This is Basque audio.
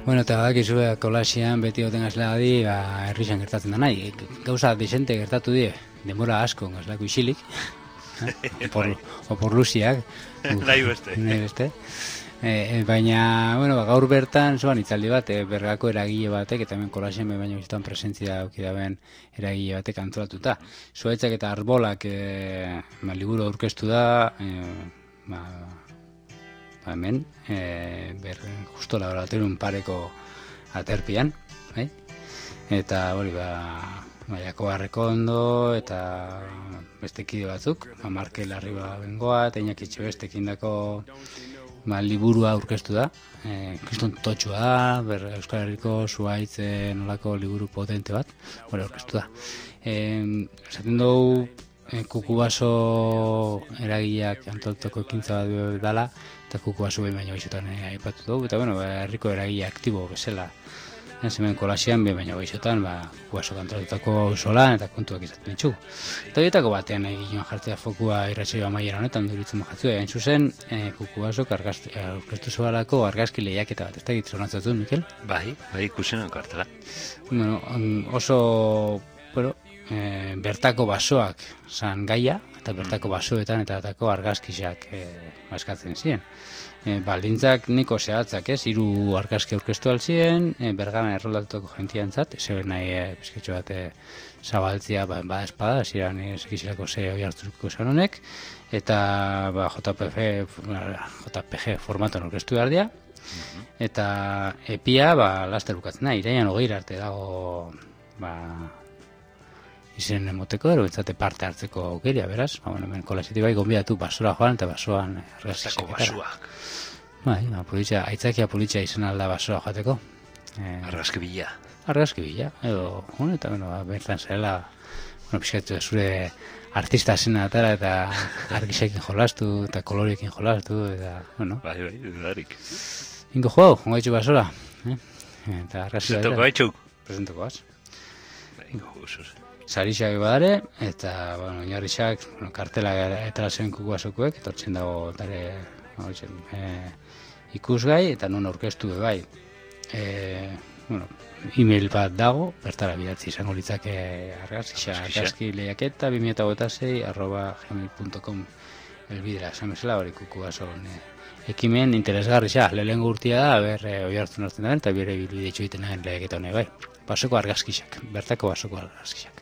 Bueno, eta badakizu kolasean beti goten gazlagadi, herrixan gertatzen da nahi. Gauza desente gertatu die, denbora asko gazlako isilik, opor luziak. Nahi beste. Baina, bueno, gaur bertan, zoan itzaldi bat, bergako eragile batek, eta hemen kolasean baina biztan presentzia aukidaben eragile batek antolatuta. Zuaitzak eta arbolak liburu aurkeztu da, hemen, justo laboratorium pareko aterpian, eta hori Maiako Arrekondo eta beste kide batzuk, Markel Arriba Bengoa eta Iñaki Etxebestekin dako liburua aurkeztu da, kriston totxua da, Euskal Herriko Zuaitz nolako liburu potente bat, hori aurkeztu da. Esaten dugu, Kukubaso eragileak antolteko ekintza bat dela, eta Kukubaso behin baino gaizotan aipatu dugu, eta herriko eragile aktibo bezala. Hemen kolasean behin baino gaizotan, Kukubaso antolatutako auzolan eta kontuak izaten ditugu. Eta horietako batean egin jartzea fokua irratsaio amaiera honetan duritzen mojatzua. Hain zuzen, Kukubasok aurkeztu zuelako argazki lehiaketa bat. Ez da egitzen honatzatu, Mikel? Bai, ikusen kartela. Bueno, oso, bertako basoak zan gaia, eta bertako basoetan eta bertako argazkiak eskatzen ziren. Baldintzak niko zehatzak ez, 3 argazki aurkeztu alzien, bergana erroldatutako jentiantzat, zeben nahi pizketxo bat zabaltzia bada espada, ziren zekizilako ze hori hartuko zan honek, eta JPG formatuan aurkeztu behar dira, eta epia laster bukatzen da, iraian 20 arte dago izen emoteko, erobentzate parte hartzeko aukeria, beraz. Hemen kolasetik bai gonbidatu basora joan eta basoan argazkiak basuak. Aitzakia politxea izan alda basora joateko. Argazki bila. Edo, eta bertan zela, pixkatu zure artista zena eta argisekin jolastu, eta koloriekin jolastu, eta, Bai, dudarik. Ingo joau, ongo ditxu basora. Presentoko haitxuk. Presentoko az. Ingo guzuz. Sarixak badare, eta, oinarrixak, kartela eta zen Kukubasokuek, etortzen dago dare ikusgai, eta non aurkeztu bai. E-mail bat dago, bertara bidatzi izango litzake argazki lehiaketa 2026@gmail.com elbidera, esan bezala hori Kukubason ekimen interesgarri lehenengo urtia da, oi hartzen da, eta bere bilbide itxoiten nahen lehiaketa honek bai. Basoko argazkiak, bertako basoko argazkiak.